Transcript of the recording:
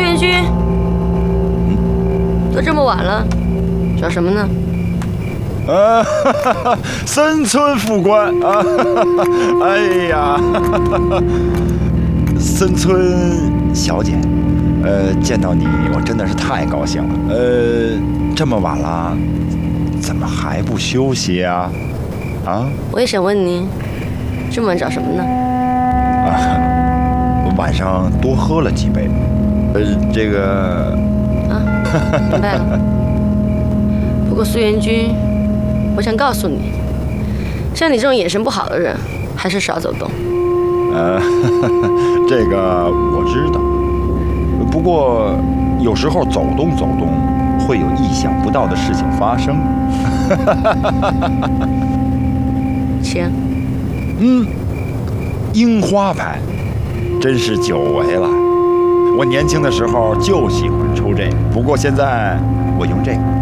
苏元君，都这么晚了，找什么呢？ 森村副官啊，哎呀，森村小姐，见到你我真的是太高兴了。这么晚了，怎么还不休息啊？啊？ 我也想问你，这么晚找什么呢？ 晚上多喝了几杯，这个明白了。不过苏元君，我想告诉你，像你这种眼神不好的人，还是少走动。 这个我知道，不过有时候走动走动，会有意想不到的事情发生。 请。 樱花牌，真是久违了。我年轻的时候就喜欢抽这个，不过现在我用这个。